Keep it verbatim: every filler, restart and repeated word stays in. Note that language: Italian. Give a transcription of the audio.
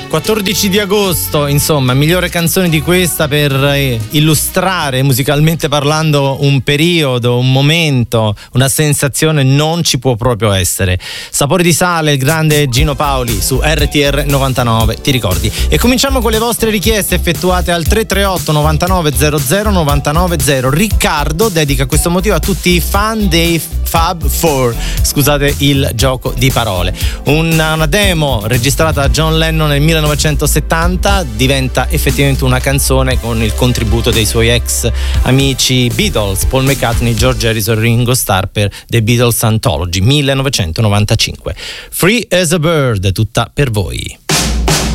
quattordici di agosto, insomma, migliore canzone di questa per eh, illustrare musicalmente parlando un periodo, un momento, una sensazione non ci può proprio essere. Sapore di sale, il grande Gino Paoli su R T R novantanove, ti ricordi? E cominciamo con le vostre richieste effettuate al tre tre otto novantanove zero zero novantanove zero. Riccardo dedica questo motivo a tutti i fan dei Fab Four, scusate il gioco di parole. Una, una demo registrata da John Lennon nel millenovecentosettanta diventa effettivamente una canzone con il contributo dei suoi ex amici Beatles, Paul McCartney, George Harrison e Ringo Starr per The Beatles Anthology millenovecentonovantacinque. Free as a Bird, tutta per voi.